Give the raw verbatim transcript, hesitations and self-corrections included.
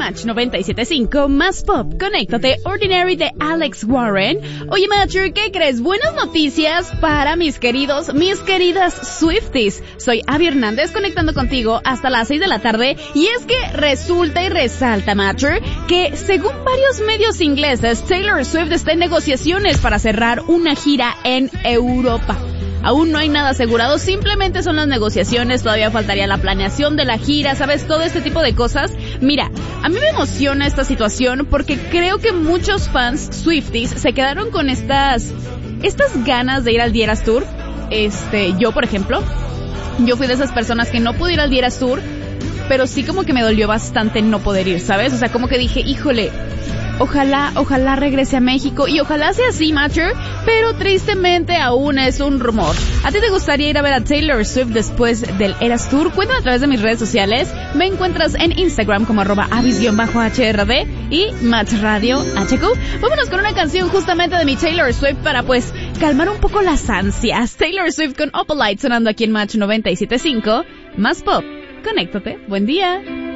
Match noventa y siete punto cinco, más pop, conéctate, Ordinary de Alex Warren. Oye, Matcher, ¿qué crees? Buenas noticias para mis queridos, mis queridas Swifties. Soy Abby Hernández, conectando contigo hasta las seis de la tarde, y es que resulta y resalta, Matcher, que según varios medios ingleses, Taylor Swift está en negociaciones para cerrar una gira en Europa. Aún no hay nada asegurado, simplemente son las negociaciones, todavía faltaría la planeación de la gira, ¿sabes? Todo este tipo de cosas. Mira, a mí me emociona esta situación porque creo que muchos fans Swifties se quedaron con estas, estas ganas de ir al The Eras Tour. Este, yo por ejemplo, yo fui de esas personas que no pude ir al The Eras Tour, pero sí como que me dolió bastante no poder ir, ¿sabes? O sea, como que dije, híjole, ojalá, ojalá regrese a México, y ojalá sea así, Matcher, pero tristemente aún es un rumor. ¿A ti te gustaría ir a ver a Taylor Swift después del Eras Tour? Cuéntame a través de mis redes sociales. Me encuentras en Instagram como arroba avis-H R D y Match Radio H Q. Vámonos con una canción justamente de mi Taylor Swift para pues calmar un poco las ansias. Taylor Swift con Opalite sonando aquí en Match noventa y siete punto cinco. Más pop. Conéctate. Buen día.